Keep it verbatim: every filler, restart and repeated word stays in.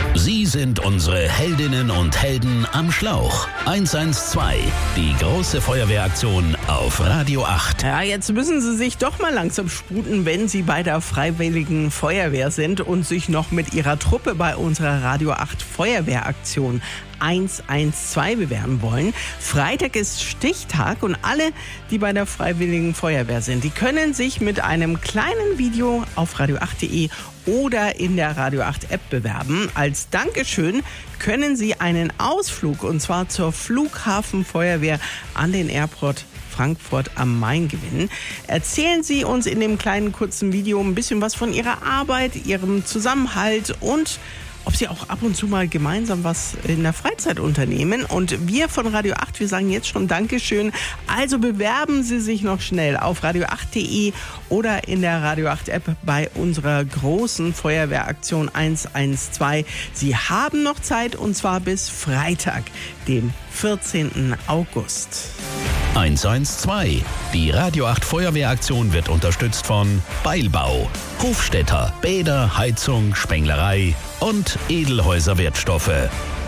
Sie sind unsere Heldinnen und Helden am Schlauch. eins eins zwei, die große Feuerwehraktion auf Radio acht. Ja, jetzt müssen Sie sich doch mal langsam sputen, wenn Sie bei der Freiwilligen Feuerwehr sind und sich noch mit Ihrer Truppe bei unserer Radio acht Feuerwehraktion eins eins zwei bewerben wollen. Freitag ist Stichtag und alle, die bei der Freiwilligen Feuerwehr sind, die können sich mit einem kleinen Video auf radio acht punkt de oder in der Radio acht App bewerben. Als Dankeschön können Sie einen Ausflug, und zwar zur Flughafenfeuerwehr an den Airport Frankfurt am Main gewinnen. Erzählen Sie uns in dem kleinen kurzen Video ein bisschen was von Ihrer Arbeit, Ihrem Zusammenhalt und ob Sie auch ab und zu mal gemeinsam was in der Freizeit unternehmen. Und wir von Radio acht, wir sagen jetzt schon Dankeschön. Also bewerben Sie sich noch schnell auf radio acht punkt de oder in der Radio acht App bei unserer großen Feuerwehraktion eins eins zwei. Sie haben noch Zeit, und zwar bis Freitag, dem vierzehnten August. eins eins zwei. Die Radio acht Feuerwehraktion wird unterstützt von Beilbau, Hofstädter, Bäder, Heizung, Spenglerei und Edelhäuser Wertstoffe.